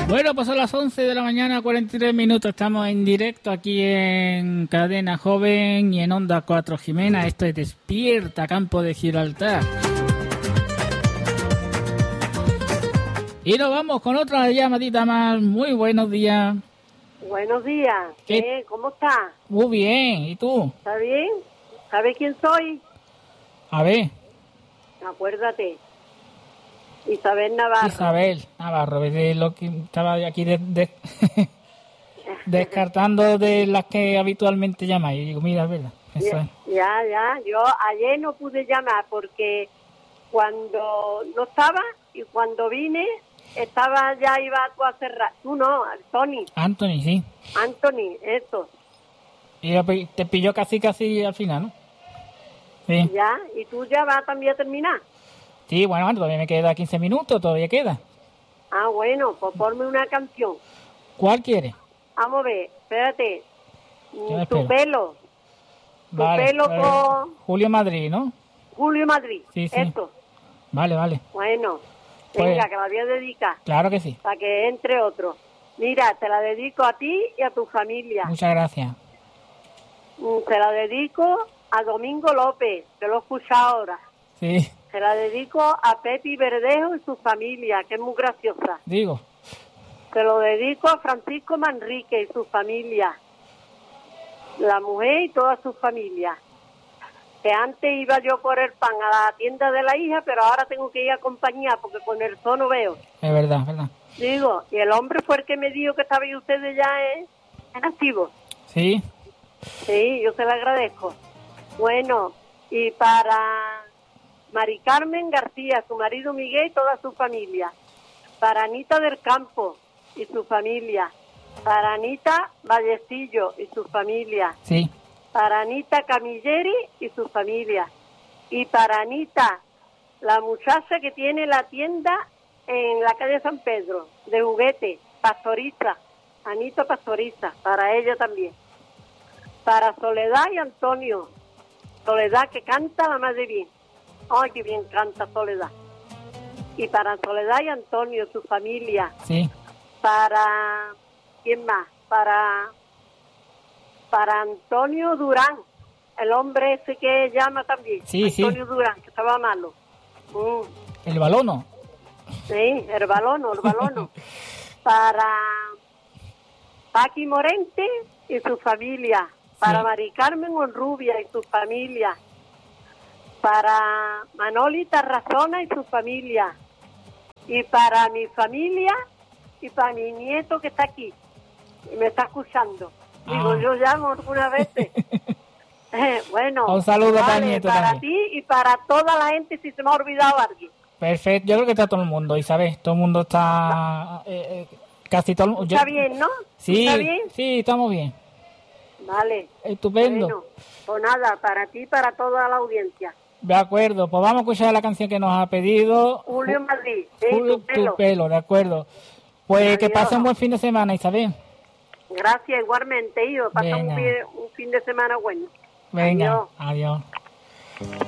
Bueno, pues son las 11 de la mañana, 43 minutos. Estamos en directo aquí en Cadena Joven y en Onda 4 Jimena. Esto es Despierta, Campo de Gibraltar. Y nos vamos con otra llamadita más. Muy buenos días. Buenos días. ¿Qué? ¿Cómo está? Muy bien. ¿Y tú? ¿Está bien? ¿Sabe quién soy? A ver. Acuérdate. Isabel Navarro. Isabel Navarro, de lo que estaba aquí descartando de las que habitualmente llamáis. Y digo, mira, es verdad. Eso es. Ya. Yo ayer no pude llamar porque cuando no estaba y cuando vine estaba ya iba a cerrar. Tú no, Anthony, sí. Anthony, eso. Y te pilló casi al final, ¿no? Sí. Ya, y tú ya vas también a terminar. Sí, bueno, todavía me queda 15 minutos, todavía queda. Ah, bueno, pues ponme una canción. ¿Cuál quieres? Vamos a ver, espérate. Tu pelo. Vale, pelo con Julio Madrid, ¿no? Julio Madrid. Sí. Esto. Vale. Bueno, Pues, venga, que la voy a dedicar. Claro que sí. Para que entre otro. Mira, te la dedico a ti y a tu familia. Muchas gracias. Te la dedico a Domingo López, que lo he escuchado ahora. Sí. Se la dedico a Pepi Verdejo y su familia, que es muy graciosa. Digo. Se lo dedico a Francisco Manrique y su familia. La mujer y toda su familia. Que antes iba yo por el pan a la tienda de la hija, pero ahora tengo que ir a acompañar porque con el sol no veo. Es verdad. Digo, y el hombre fue el que me dijo que estaban ustedes ya en activo. Sí. Sí, yo se lo agradezco. Bueno, y para Mari Carmen García, su marido Miguel y toda su familia. Para Anita del Campo y su familia. Para Anita Vallecillo y su familia. Sí. Para Anita Camilleri y su familia. Y para Anita, la muchacha que tiene la tienda en la calle San Pedro, de juguete, Pastoriza. Anita Pastoriza, para ella también. Para Soledad y Antonio. Soledad que canta la más de bien. Ay, qué bien canta Soledad. Y para Soledad y Antonio, su familia. Sí. Para, ¿quién más? Para Antonio Durán, el hombre ese que llama también. Sí, Antonio Durán, que estaba malo. ¿El balono? Sí, el balono. Para Paqui Morente y su familia. Para Mari Carmen Honrubia y su familia. Para Manoli Tarrazona y su familia. Y para mi familia y para mi nieto que está aquí y me está escuchando. Digo, yo llamo algunas veces. Bueno, un saludo para el nieto para también. ti y para toda la gente si se me ha olvidado alguien. Perfecto, yo creo que está todo el mundo, Isabel. Todo el mundo está... casi todo el mundo. ¿Está bien, no? Sí, ¿Está bien? Sí, estamos bien. Vale. Estupendo. Bueno, pues nada, para ti y para toda la audiencia. De acuerdo, pues vamos a escuchar la canción que nos ha pedido Julio Madrid, Julio, tu pelo, de acuerdo. Pues adiós. Que pase un buen fin de semana, Isabel. Gracias, igualmente, yo. Pasa un fin de semana bueno. Venga, adiós.